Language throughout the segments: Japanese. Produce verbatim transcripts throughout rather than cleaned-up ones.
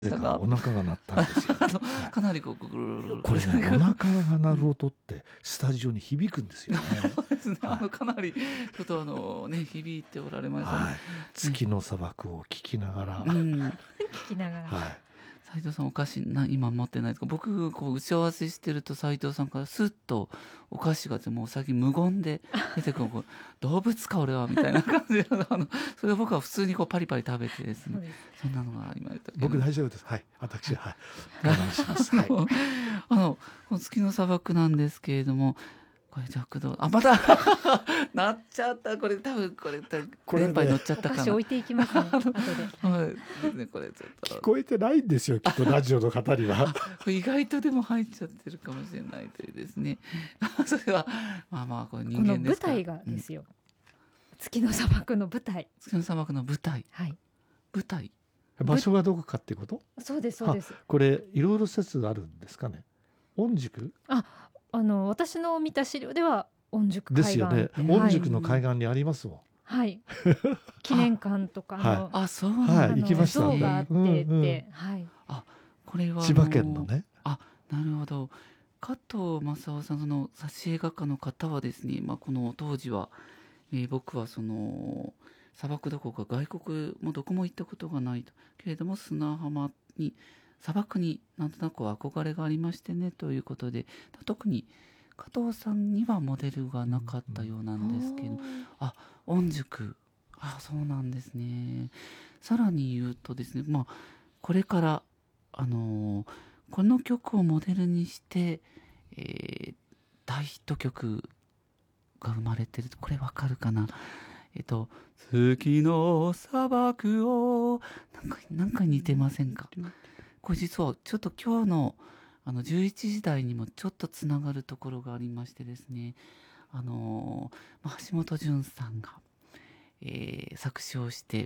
なぜかお腹が鳴ったんですよ。 あのはい、 かなりこうぐるるるこれね、お腹が鳴る音ってスタジオに響くんですよね。 そうですね、あはい、 のかなりちょっとあのね響いておられましたね。 はい、月の砂漠を聞きながら、 うん、 聞きながら、 はい、 斉藤さんお菓子な今持ってないですか？僕こう打ち合わせしてると斉藤さんからスッとお菓子がもう最近無言で出てくるこう動物か俺はみたいな感じであのそれを僕は普通にこうパリパリ食べてですね、 そうです。 そんなのが今言ったけど僕大丈夫です。はい、私、はい、我慢します。はい、 あのあのこの月の砂漠なんですけれども、これ弱道あまたなっちゃった、これ多分これ多分これね電波に乗っちゃっおたかな。 菓子置いていきますね。後で。 はいですね、これちょっと聞こえてないんですよ、きっとラジオの方には。 これ意外とでも入っちゃってるかもしれないというですねそれはまあまあこれ人この間ですから。 舞台がうんですよ。月の砂漠の舞台。 月の砂漠の舞台はい。 舞台場所がどこかっていうこと？ そうですそうです。 これいろいろ説あるんですかね。御宿あの私の見た資料では御宿海岸ですよね。 はい御宿の海岸にありますもん。 はい記念館とかのあそうはいなんだ、 行きました像があってって、 うんうんはいこれはあ千葉県のね。 あなるほど、加藤正夫さんその挿絵画家の方はですね、まあ、この当時は、えー僕はその砂漠どころか外国もどこも行ったことがないとけれども砂浜に砂漠になんとなく憧れがありましてねということで、特に加藤さんにはモデルがなかったようなんですけど、あ御宿あそうなんですね。さらに言うとですね、まあこれからあのーこの曲をモデルにして、えー大ヒット曲が生まれてる。これわかるかな？えっと「月の砂漠を」なんかなんか似てませんか？これ実はちょっと今日のあのじゅういちじ台にもちょっとつながるところがありましてですね、あのーまあ橋本淳さんが、えー作詞をして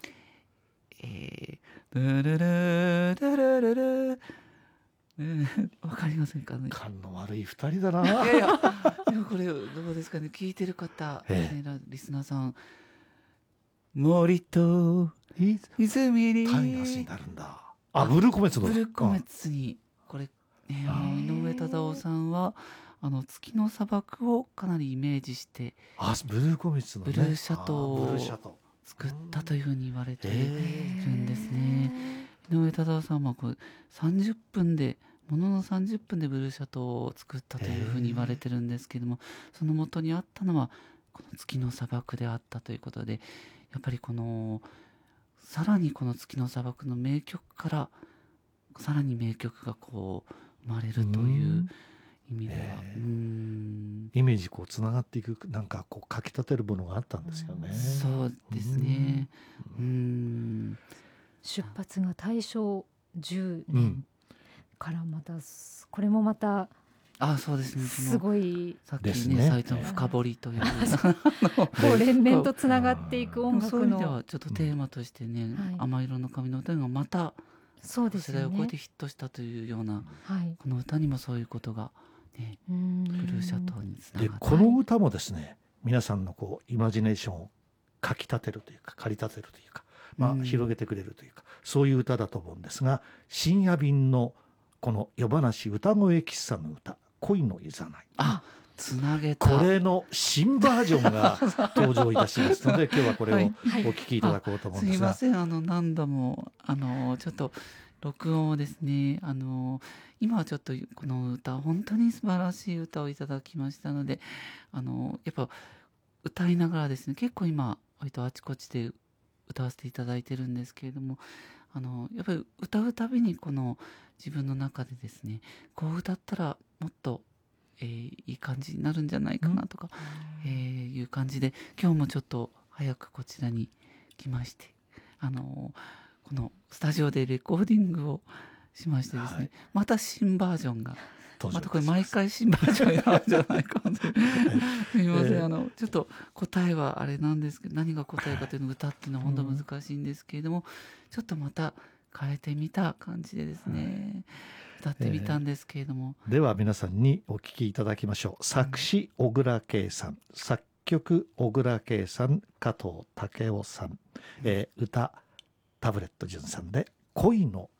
えー、ルルルルルルルねわかりませんかね。 勘の悪い二人だな。 いやいや、でもこれどうですかね、聞いてる方、 ええね、ラリスナーさん、森とい泉にタイの足になるんだ。あ、ブルーコメッツの。 ブルーコメッツにこれ、ね、あの井上忠夫さんはあの月の砂漠をかなりイメージしてあ、ブルーコメッツのね。 ブルーシャトーをあブルーシャト作ったというふうに言われているへんですね。井上忠夫さんはこうさんじゅっぷんでもののさんじゅっぷんでブルーシャトーを作ったというふうに言われてるんですけども、その元にあったのはこの月の砂漠であったということで、やっぱりこのさらにこの月の砂漠の名曲からさらに名曲がこう生まれるという意味では、 へえうーんイメージこうつながっていく、なんかこうかき立てるものがあったんですよね。 そうですね。うーん出発が大正じゅうねんうんからまたこれもまたあそうですね。そのすごいさっきですねねサイトの深掘りというこう連綿とつながっていく音そういう意味で楽のはちょっとテーマとしてねはい 「甘色の髪の歌」がまたそうですよね世代を超えて。ヒットしたというような、 はい。 この歌にもそういうことが、ね、 ブルブルーシャトーにつなでがってこの歌もですね、皆さんのこうイマジネーションをかき立てるというか駆り立てるというか、まあ、 うん広げてくれるというか、そういう歌だと思うんですが、深夜便のこの夜話歌声喫茶の歌恋のいざない、 あつなげたこれの新バージョンが登場いたしますので、今日はこれをおはい聞きいただこうと思うんすいですが、 ませんあの何度もあのちょっと録音をですねあの今はちょっとこの歌本当に素晴らしい歌をいただきましたので、あのやっぱ歌いながらですね結構今割とあちこちで歌わせていただいてるんですけれども、あのやっぱり歌うたびにこの自分の中でですねこう歌ったらもっと、えーいい感じになるんじゃないかなとか、えーいう感じで今日もちょっと早くこちらに来まして、あのこのスタジオでレコーディングをしましてですね、 はいまた新バージョンが登場またこれ毎回新バージョンになるんじゃないかなとすみません、 えーあのちょっと答えはあれなんですけど、何が答えかというの歌っていうのは本当難しいんですけれども、ちょっとまた変えてみた感じでですね、歌ってみたんですけれども、 では皆さんにお聞きいただきましょう。作詞小倉圭さん、作曲小倉圭さん、加藤武雄さん、えー歌タブレット潤さんで恋の